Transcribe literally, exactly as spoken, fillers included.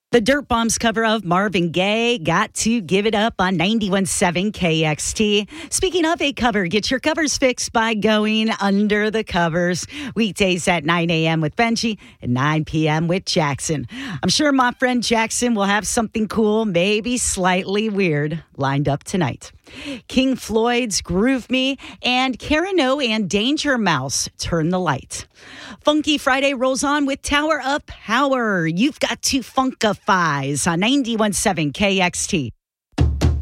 The Dirt Bombs cover of Marvin Gaye, Got to Give It Up on ninety-one point seven K X T. Speaking of a cover, get your covers fixed by going under the covers. Weekdays at nine a.m. with Benji and nine p.m. with Jackson. I'm sure my friend Jackson will have something cool, maybe slightly weird, lined up tonight. King Floyd's Groove Me and Karen O and Danger Mouse, Turn the Light. Funky Friday rolls on with Tower of Power. You've got to Funkifies on ninety-one point seven K X T.